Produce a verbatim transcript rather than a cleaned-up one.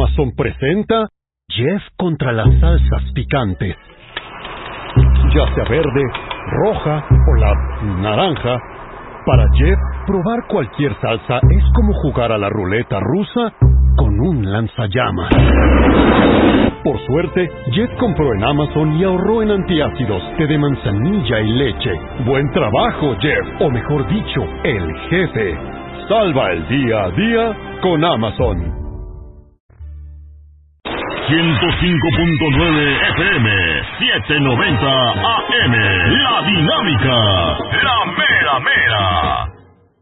Amazon presenta Jeff contra las salsas picantes. Ya sea verde, roja o la naranja, para Jeff, probar cualquier salsa es como jugar a la ruleta rusa con un lanzallamas. Por suerte, Jeff compró en Amazon y ahorró en antiácidos, té de manzanilla y leche. ¡Buen trabajo, Jeff! O mejor dicho, el jefe. Salva el día a día con Amazon. ciento cinco punto nueve F M, setecientos noventa A M. La Dinámica, la mera mera.